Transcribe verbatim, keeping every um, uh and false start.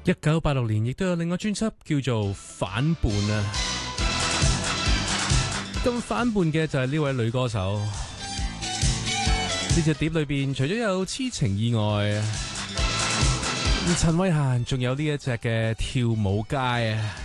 一九八六年亦都有另外專輯叫做《反叛》啊，咁反叛嘅就係呢位女歌手。呢隻碟裏邊除咗有痴情以外，陳慧嫻仲有呢一隻嘅跳舞街啊。